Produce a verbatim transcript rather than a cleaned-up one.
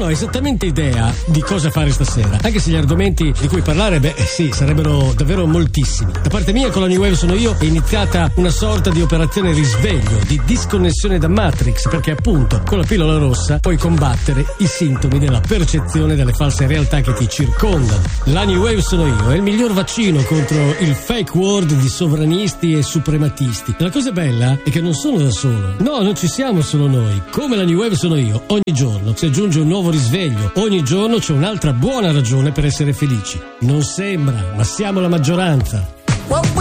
ho esattamente idea di cosa fare stasera, anche se gli argomenti di cui parlare, beh sì, sarebbero davvero moltissimi. Da parte mia, con la New Wave Sono Io, è iniziata una sorta di operazione risveglio, di disconnessione da Matrix, perché appunto con la pillola rossa puoi combattere i sintomi della percezione delle false realtà che ti circondano. La New Wave Sono Io è il miglior vaccino contro il fake world di sovranisti e suprematisti. La cosa bella è che non sono da solo. No, non ci siamo solo noi. Come la New Wave Sono Io, ogni giorno si aggiunge un nuovo risveglio. Ogni giorno c'è un'altra buona ragione per essere felici. Non sembra, ma siamo la maggioranza.